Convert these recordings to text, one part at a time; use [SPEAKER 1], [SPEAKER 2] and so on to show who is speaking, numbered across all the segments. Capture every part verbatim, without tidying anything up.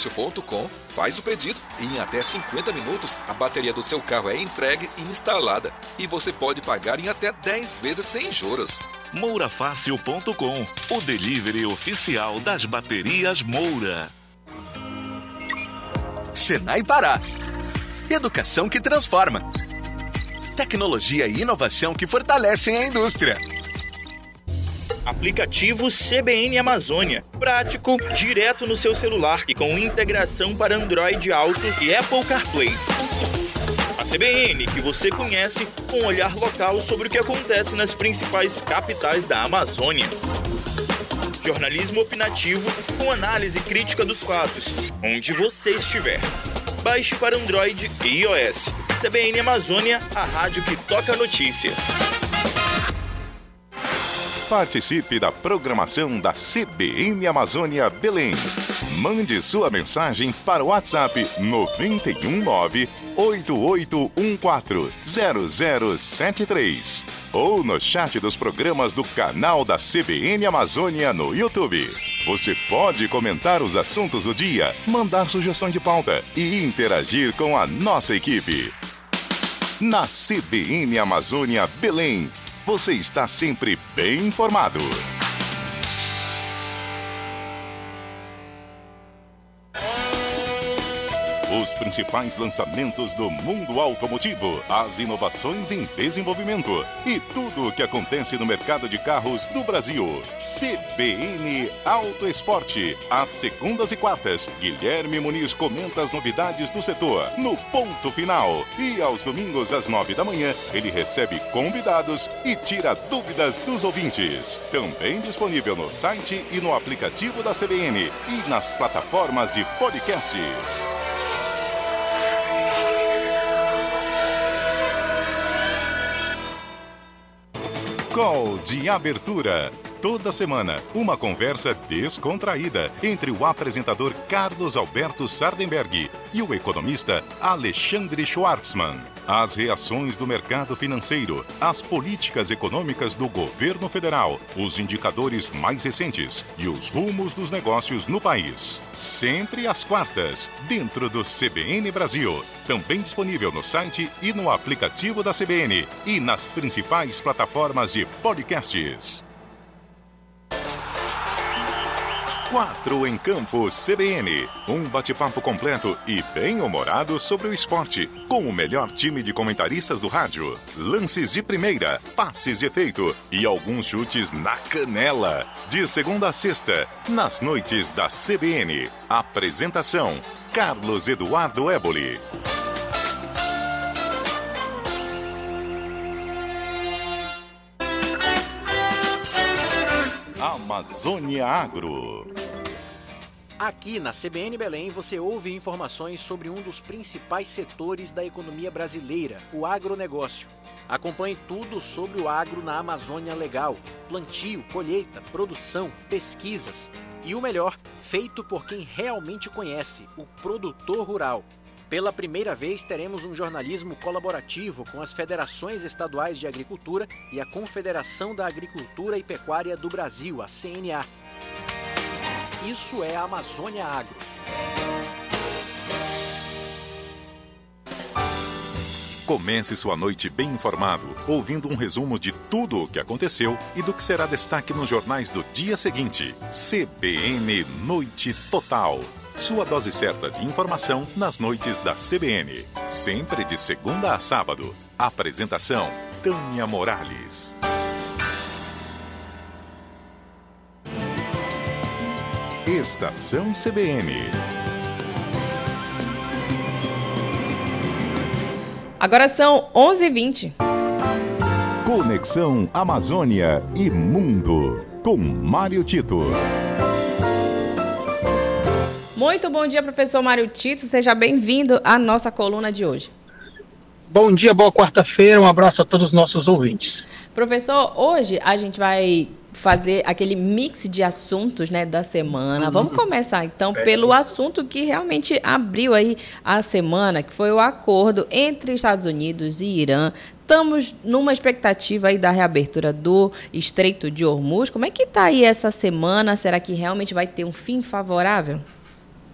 [SPEAKER 1] fácil ponto com, faz o pedido e em até cinquenta minutos a bateria do seu carro é entregue e instalada. E você pode pagar em até dez vezes sem juros.
[SPEAKER 2] moura fácil ponto com, o delivery oficial das baterias Moura.
[SPEAKER 3] Senai Pará. Educação que transforma. Tecnologia e inovação que fortalecem a indústria.
[SPEAKER 4] Aplicativo C B N Amazônia. Prático, direto no seu celular e com integração para Android Auto e Apple CarPlay. A C B N que você conhece com um olhar local sobre o que acontece nas principais capitais da Amazônia. Jornalismo opinativo com análise crítica dos fatos, onde você estiver. Baixe para Android e iOS. C B N Amazônia, a rádio que toca a notícia.
[SPEAKER 5] Participe da programação da C B N Amazônia Belém. Mande sua mensagem para o WhatsApp nove um nove, oito oito um quatro, zero zero sete três ou no chat dos programas do canal da C B N Amazônia no YouTube. Você pode comentar os assuntos do dia, mandar sugestões de pauta e interagir com a nossa equipe. Na C B N Amazônia Belém, você está sempre bem informado. Os principais lançamentos do mundo automotivo, as inovações em desenvolvimento e tudo o que acontece no mercado de carros do Brasil. C B N Auto Esporte. Às segundas e quartas, Guilherme Muniz comenta as novidades do setor no ponto final. E aos domingos, às nove da manhã, ele recebe convidados e tira dúvidas dos ouvintes. Também disponível no site e no aplicativo da C B N e nas plataformas de podcasts. Call de abertura. Toda semana, uma conversa descontraída entre o apresentador Carlos Alberto Sardenberg e o economista Alexandre Schwartzman. As reações do mercado financeiro, as políticas econômicas do governo federal, os indicadores mais recentes e os rumos dos negócios no país. Sempre às quartas, dentro do C B N Brasil. Também disponível no site e no aplicativo da C B N e nas principais plataformas de podcasts. Quatro em Campo C B N. Um bate-papo completo e bem-humorado sobre o esporte, com o melhor time de comentaristas do rádio. Lances de primeira, passes de efeito e alguns chutes na canela. De segunda a sexta, nas noites da C B N. Apresentação: Carlos Eduardo Éboli. Amazônia Agro.
[SPEAKER 6] Aqui na C B N Belém você ouve informações sobre um dos principais setores da economia brasileira, o agronegócio. Acompanhe tudo sobre o agro na Amazônia Legal: plantio, colheita, produção, pesquisas e o melhor, feito por quem realmente conhece, o produtor rural. Pela primeira vez, teremos um jornalismo colaborativo com as federações estaduais de agricultura e a Confederação da Agricultura e Pecuária do Brasil, a C N A. Isso é a Amazônia Agro.
[SPEAKER 5] Comece sua noite bem informado, ouvindo um resumo de tudo o que aconteceu e do que será destaque nos jornais do dia seguinte. C B N Noite Total. Sua dose certa de informação nas noites da C B N. Sempre de segunda a sábado. Apresentação: Tânia Morales. Estação C B N.
[SPEAKER 7] Agora são onze e vinte.
[SPEAKER 5] Conexão Amazônia e Mundo, com Mário Tito.
[SPEAKER 7] Muito bom dia, professor Mário Tito. Seja bem-vindo à nossa coluna de hoje.
[SPEAKER 8] Bom dia, boa quarta-feira. Um abraço a todos os nossos ouvintes.
[SPEAKER 7] Professor, hoje a gente vai fazer aquele mix de assuntos, né, da semana. Uhum. Vamos começar, então, certo. pelo assunto que realmente abriu aí a semana, que foi o acordo entre Estados Unidos e Irã. Estamos numa expectativa aí da reabertura do Estreito de Hormuz. Como é que está aí essa semana? Será que realmente vai ter um fim favorável?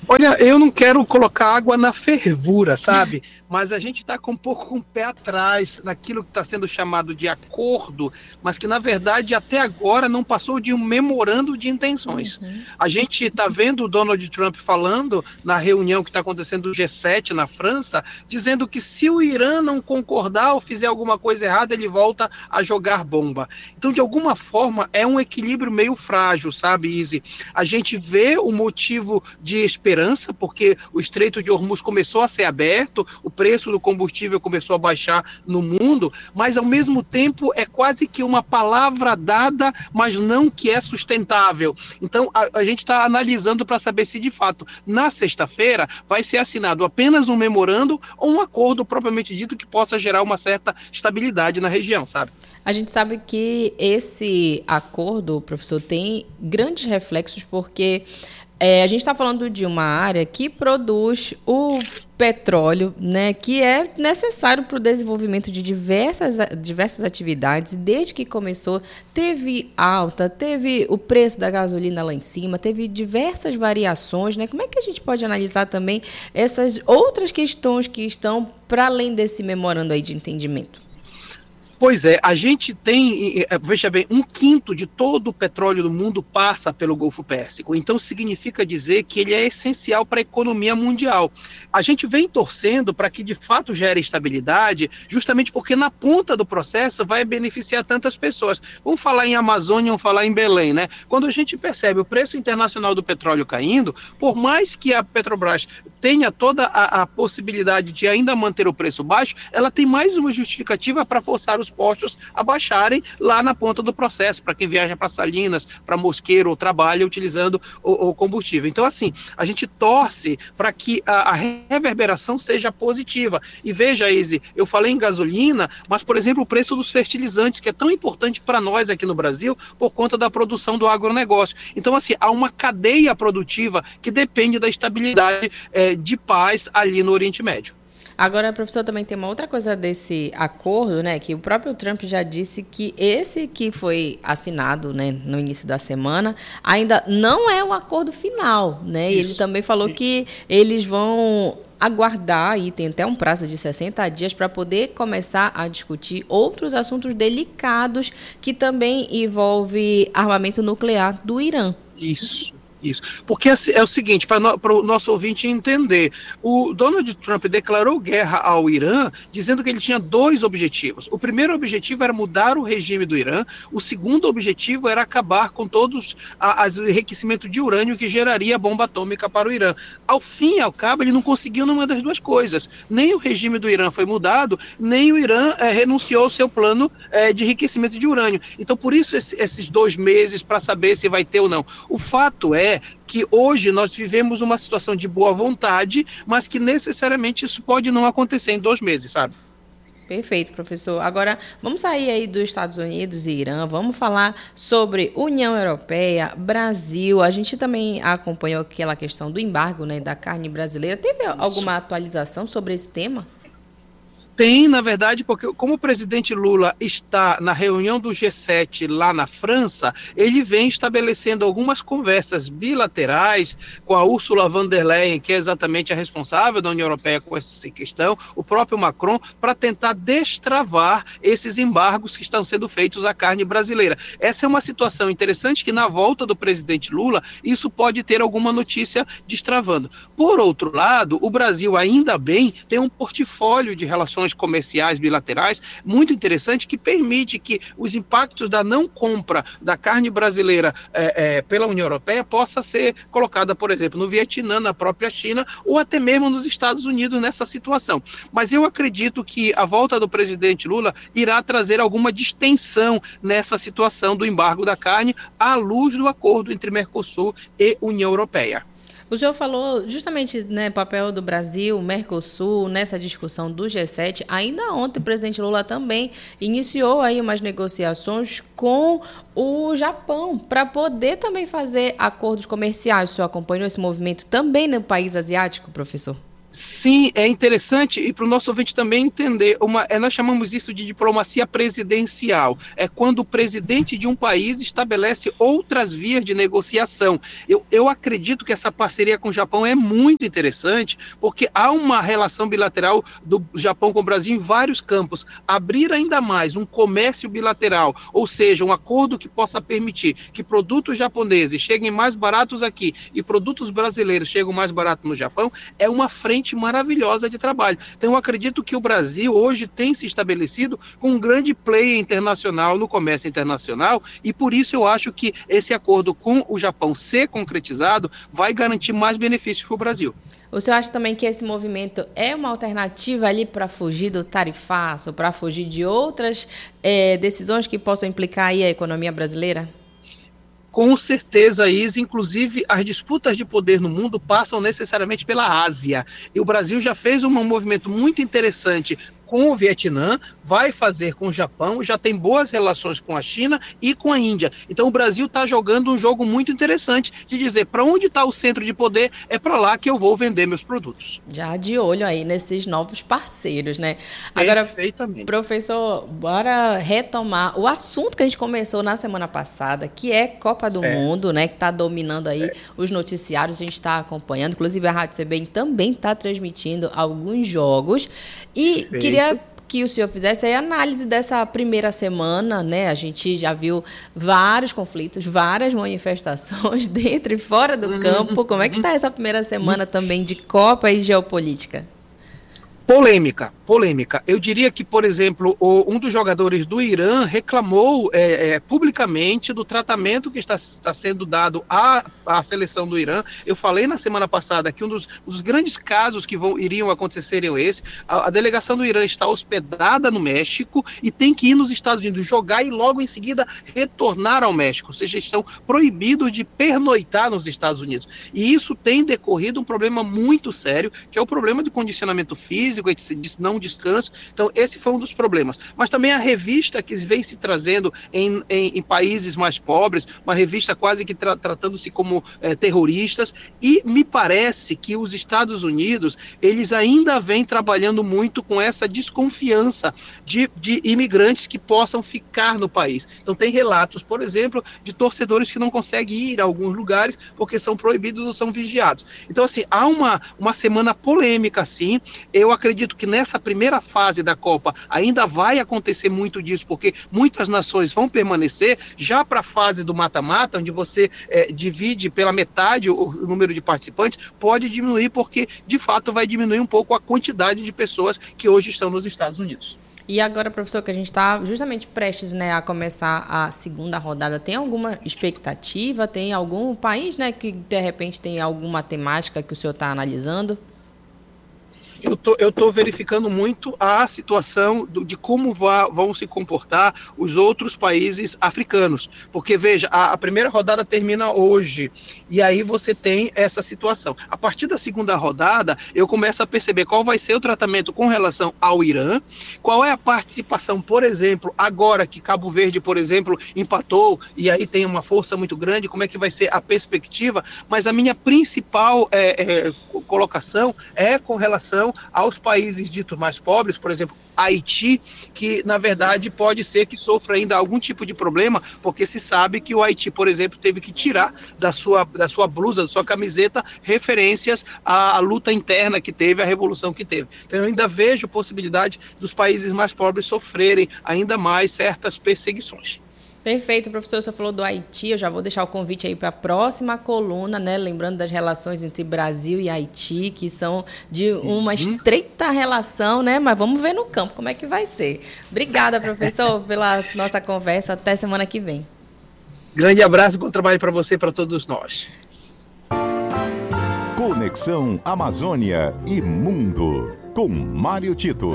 [SPEAKER 8] Olha, eu não quero colocar água na fervura, sabe? Mas a gente está com um pouco com o pé atrás naquilo que está sendo chamado de acordo, mas que, na verdade, até agora não passou de um memorando de intenções. Uhum. A gente está vendo o Donald Trump falando na reunião que está acontecendo do G sete na França, dizendo que se o Irã não concordar ou fizer alguma coisa errada, ele volta a jogar bomba. Então, de alguma forma, é um equilíbrio meio frágil, sabe, Izzy? A gente vê o motivo de esperança, porque o Estreito de Hormuz começou a ser aberto, o preço do combustível começou a baixar no mundo, mas ao mesmo tempo é quase que uma palavra dada, mas não que é sustentável. Então a, a gente está analisando para saber se de fato na sexta-feira vai ser assinado apenas um memorando ou um acordo propriamente dito que possa gerar uma certa estabilidade na região, sabe?
[SPEAKER 7] A gente sabe que esse acordo, professor, tem grandes reflexos porque É, a gente está falando de uma área que produz o petróleo, né, que é necessário para o desenvolvimento de diversas, diversas atividades. Desde que começou, teve alta, teve o preço da gasolina lá em cima, teve diversas variações, né? Como é que a gente pode analisar também essas outras questões que estão para além desse memorando aí de entendimento?
[SPEAKER 8] Pois é, a gente tem, veja bem, um quinto de todo o petróleo do mundo passa pelo Golfo Pérsico, então significa dizer que ele é essencial para a economia mundial. A gente vem torcendo para que de fato gere estabilidade, justamente porque na ponta do processo vai beneficiar tantas pessoas. Vamos falar em Amazônia, vamos falar em Belém, né? Quando a gente percebe o preço internacional do petróleo caindo, por mais que a Petrobras tenha toda a, a possibilidade de ainda manter o preço baixo, ela tem mais uma justificativa para forçar os postos a baixarem lá na ponta do processo, para quem viaja para Salinas, para Mosqueiro ou trabalha utilizando o, o combustível. Então, assim, a gente torce para que a, a reverberação seja positiva. E veja, Izzy, eu falei em gasolina, mas, por exemplo, o preço dos fertilizantes, que é tão importante para nós aqui no Brasil, por conta da produção do agronegócio. Então, assim, há uma cadeia produtiva que depende da estabilidade é, de paz ali no Oriente Médio.
[SPEAKER 7] Agora, professor, também tem uma outra coisa desse acordo, né, que o próprio Trump já disse que esse que foi assinado, né, no início da semana, ainda não é o acordo final, né? Isso, ele também falou isso. que eles vão aguardar, e tem até um prazo de sessenta dias para poder começar a discutir outros assuntos delicados que também envolvem armamento nuclear do Irã.
[SPEAKER 8] Isso. Isso, porque é o seguinte, para no, o nosso ouvinte entender, o Donald Trump declarou guerra ao Irã, dizendo que ele tinha dois objetivos. O primeiro objetivo era mudar o regime do Irã, o segundo objetivo era acabar com todos o enriquecimento de urânio que geraria bomba atômica para o Irã. Ao fim e ao cabo, ele não conseguiu nenhuma das duas coisas. Nem o regime do Irã foi mudado, nem o Irã é, renunciou ao seu plano é, de enriquecimento de urânio. Então, por isso, esse, esses dois meses para saber se vai ter ou não. O fato é que hoje nós vivemos uma situação de boa vontade, mas que necessariamente isso pode não acontecer em dois meses, sabe?
[SPEAKER 7] Perfeito, professor. Agora, vamos sair aí dos Estados Unidos e Irã, vamos falar sobre União Europeia, Brasil. A gente também acompanhou aquela questão do embargo, né, da carne brasileira. Teve alguma atualização sobre esse tema?
[SPEAKER 8] Tem, na verdade, porque como o presidente Lula está na reunião do G sete lá na França, ele vem estabelecendo algumas conversas bilaterais com a Ursula von der Leyen, que é exatamente a responsável da União Europeia com essa questão, o próprio Macron, para tentar destravar esses embargos que estão sendo feitos à carne brasileira. Essa é uma situação interessante que, na volta do presidente Lula, isso pode ter alguma notícia destravando. Por outro lado, o Brasil, ainda bem, tem um portfólio de relações comerciais bilaterais muito interessante que permite que os impactos da não compra da carne brasileira é, é, pela União Europeia possa ser colocada, por exemplo, no Vietnã, na própria China ou até mesmo nos Estados Unidos nessa situação. Mas eu acredito que a volta do presidente Lula irá trazer alguma distensão nessa situação do embargo da carne à luz do acordo entre Mercosul e União Europeia.
[SPEAKER 7] O senhor falou justamente, né, papel do Brasil, Mercosul, nessa discussão do G sete. Ainda ontem o presidente Lula também iniciou aí umas negociações com o Japão para poder também fazer acordos comerciais. O senhor acompanhou esse movimento também no país asiático, professor?
[SPEAKER 8] Sim, é interessante e para o nosso ouvinte também entender, uma, é, nós chamamos isso de diplomacia presidencial, é quando o presidente de um país estabelece outras vias de negociação. Eu, eu acredito que essa parceria com o Japão é muito interessante, porque há uma relação bilateral do Japão com o Brasil em vários campos. Abrir ainda mais um comércio bilateral, ou seja, um acordo que possa permitir que produtos japoneses cheguem mais baratos aqui e produtos brasileiros cheguem mais baratos no Japão, é uma frente maravilhosa de trabalho. Então eu acredito que o Brasil hoje tem se estabelecido como um grande player internacional no comércio internacional e por isso eu acho que esse acordo com o Japão ser concretizado vai garantir mais benefícios para o Brasil.
[SPEAKER 7] O senhor acha também que esse movimento é uma alternativa ali para fugir do tarifaço, para fugir de outras é, decisões que possam implicar aí a economia brasileira?
[SPEAKER 8] Com certeza, Isa, inclusive as disputas de poder no mundo passam necessariamente pela Ásia. E o Brasil já fez um movimento muito interessante com o Vietnã, vai fazer com o Japão, já tem boas relações com a China e com a Índia. Então o Brasil está jogando um jogo muito interessante de dizer para onde está o centro de poder, é para lá que eu vou vender meus produtos.
[SPEAKER 7] Já de olho aí nesses novos parceiros, né? Agora, professor, bora retomar o assunto que a gente começou na semana passada, que é Copa do certo. Mundo, né? Que está dominando aí certo. Os noticiários, a gente está acompanhando, inclusive a Rádio C B N também está transmitindo alguns jogos e Perfeito. Queria que o senhor fizesse a análise dessa primeira semana, né? A gente já viu vários conflitos, várias manifestações dentro e fora do uhum. campo. Como é que está essa primeira semana também de Copa e geopolítica?
[SPEAKER 8] Polêmica, polêmica. Eu diria que, por exemplo, o, um dos jogadores do Irã reclamou é, é, publicamente do tratamento que está, está sendo dado à, à seleção do Irã. Eu falei na semana passada que um dos, um dos grandes casos que vão, iriam acontecer seriam esse. A, a delegação do Irã está hospedada no México e tem que ir nos Estados Unidos jogar e logo em seguida retornar ao México. Ou seja, estão proibidos de pernoitar nos Estados Unidos. E isso tem decorrido um problema muito sério, que é o problema do condicionamento físico, esse não descanso. Então esse foi um dos problemas, mas também a revista que vem se trazendo em, em, em países mais pobres, uma revista quase que tra tratando-se como é, terroristas, e me parece que os Estados Unidos, eles ainda vêm trabalhando muito com essa desconfiança de, de imigrantes que possam ficar no país. Então tem relatos, por exemplo, de torcedores que não conseguem ir a alguns lugares porque são proibidos ou são vigiados. Então assim, há uma, uma semana polêmica assim. Eu acredito Acredito que nessa primeira fase da Copa ainda vai acontecer muito disso, porque muitas nações vão permanecer. Já para a fase do mata-mata, onde você é, divide pela metade o, o número de participantes, pode diminuir, porque de fato vai diminuir um pouco a quantidade de pessoas que hoje estão nos Estados Unidos.
[SPEAKER 7] E agora, professor, que a gente está justamente prestes, né, a começar a segunda rodada, tem alguma expectativa? Tem algum país, né, que de repente tem alguma temática que o senhor está analisando?
[SPEAKER 8] Eu tô, eu tô verificando muito a situação do, de como vá, vão se comportar os outros países africanos, porque veja, a, a primeira rodada termina hoje, e aí você tem essa situação. A partir da segunda rodada, eu começo a perceber qual vai ser o tratamento com relação ao Irã, qual é a participação, por exemplo, agora que Cabo Verde, por exemplo, empatou, e aí tem uma força muito grande, como é que vai ser a perspectiva, mas a minha principal é, é, colocação é com relação aos países ditos mais pobres, por exemplo, Haiti, que na verdade pode ser que sofra ainda algum tipo de problema, porque se sabe que o Haiti, por exemplo, teve que tirar da sua, da sua blusa, da sua camiseta, referências à, à luta interna que teve, à revolução que teve. Então eu ainda vejo possibilidade dos países mais pobres sofrerem ainda mais certas perseguições.
[SPEAKER 7] Perfeito, professor, você falou do Haiti, eu já vou deixar o convite aí para a próxima coluna, né, lembrando das relações entre Brasil e Haiti, que são de uma uhum. estreita relação, né, mas vamos ver no campo como é que vai ser. Obrigada, professor, pela nossa conversa, até semana que vem.
[SPEAKER 8] Grande abraço, bom trabalho para você e para todos nós.
[SPEAKER 5] Conexão Amazônia e Mundo, com Mário Tito.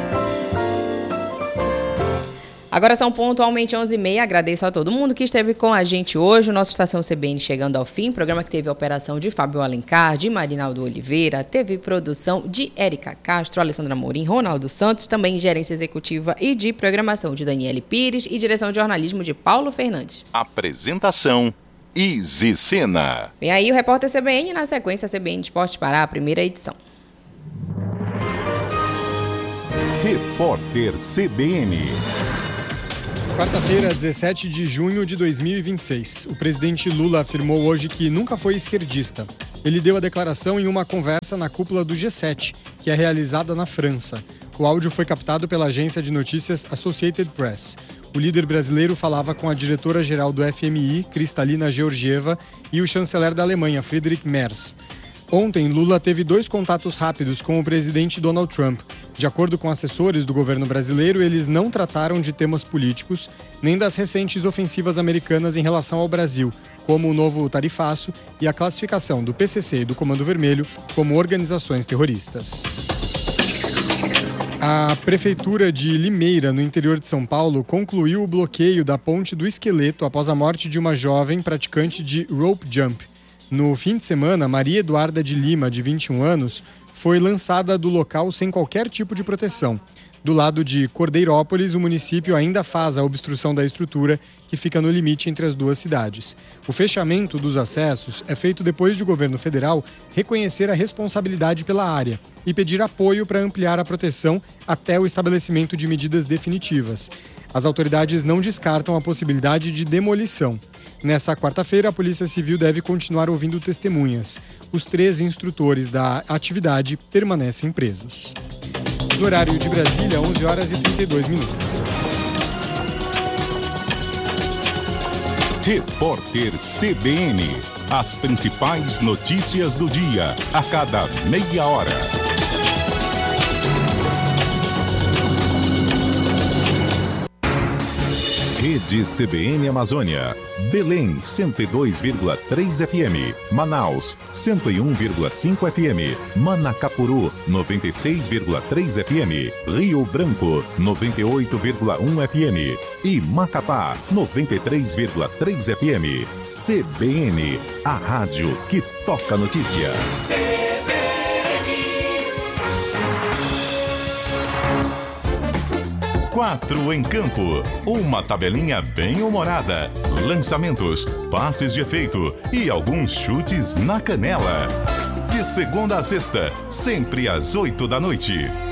[SPEAKER 7] Agora são pontualmente onze e meia, agradeço a todo mundo que esteve com a gente hoje, o nosso Estação C B N chegando ao fim, programa que teve a operação de Fábio Alencar, de Marinaldo Oliveira, teve produção de Érica Castro, Alessandra Morim, Ronaldo Santos, também gerência executiva e de programação de Daniele Pires e direção de jornalismo de Paulo Fernandes.
[SPEAKER 5] Apresentação Izzy Sena.
[SPEAKER 7] Vem aí o repórter C B N, na sequência C B N Esporte Pará, a primeira edição.
[SPEAKER 5] Repórter C B N.
[SPEAKER 9] Quarta-feira, dezessete de junho de dois mil e vinte e seis. O presidente Lula afirmou hoje que nunca foi esquerdista. Ele deu a declaração em uma conversa na cúpula do G sete, que é realizada na França. O áudio foi captado pela agência de notícias Associated Press. O líder brasileiro falava com a diretora-geral do F M I, Kristalina Georgieva, e o chanceler da Alemanha, Friedrich Merz. Ontem, Lula teve dois contatos rápidos com o presidente Donald Trump. De acordo com assessores do governo brasileiro, eles não trataram de temas políticos, nem das recentes ofensivas americanas em relação ao Brasil, como o novo tarifaço e a classificação do P C C e do Comando Vermelho como organizações terroristas. A Prefeitura de Limeira, no interior de São Paulo, concluiu o bloqueio da Ponte do Esqueleto após a morte de uma jovem praticante de rope jump. No fim de semana, Maria Eduarda de Lima, de vinte e um anos, foi lançada do local sem qualquer tipo de proteção. Do lado de Cordeirópolis, o município ainda faz a obstrução da estrutura, que fica no limite entre as duas cidades. O fechamento dos acessos é feito depois de o governo federal reconhecer a responsabilidade pela área e pedir apoio para ampliar a proteção até o estabelecimento de medidas definitivas. As autoridades não descartam a possibilidade de demolição. Nessa quarta-feira, a Polícia Civil deve continuar ouvindo testemunhas. Os três instrutores da atividade permanecem presos. No horário de Brasília, onze horas e trinta e dois minutos.
[SPEAKER 5] Repórter C B N. As principais notícias do dia, a cada meia hora. Rede C B N Amazônia. Belém, cento e dois vírgula três F M. Manaus, cento e um vírgula cinco F M. Manacapuru, noventa e seis vírgula três F M. Rio Branco, noventa e oito vírgula um F M. E Macapá, noventa e três vírgula três F M. C B N, a rádio que toca notícia. Quatro em campo, uma tabelinha bem humorada, lançamentos, passes de efeito e alguns chutes na canela. De segunda a sexta, sempre às oito da noite.